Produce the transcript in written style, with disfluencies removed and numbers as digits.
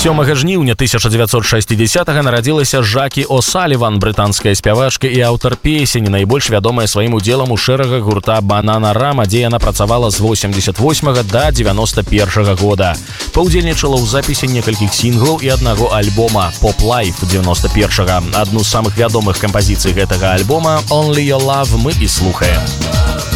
7 жніўня 1960-го нарадзілася Жакі О'Саліван, брытанская спявачка і аўтар песень, найбольш вядомая сваім удзелам у шэрагах гурта Бананарама, дзе яна працавала з 88 да 91 года. Паўдзельнічала ў запісе некалькіх сінглаў і аднаго альбома «Pop Life» 91-го. Адну з самых вядомых кампазіцый гэтага альбома «Only Your Love» мы і слухаем.